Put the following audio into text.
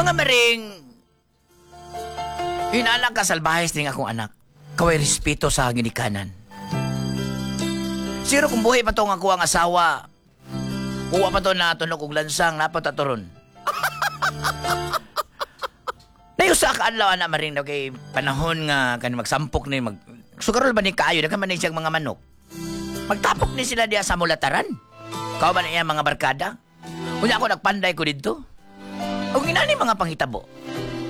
Mga maring, hinala ka salbahes ning akong anak. Kaway respeto sa ginikanan. Siro kung buhay pa to nga ako ang asawa, kuha pa to na tunog og lansang, napataturon. Nayusa ka adlaw anak maring daw kay panahon nga kan magsampok ni mag sugarol ba ni kaayo dagan man ni siyang mga manok. Magtapok ni sila diya sa mulataran. Kao ba niya mga barkada? Unya ako nagpanday ko dito. Og inani mga panghitabo.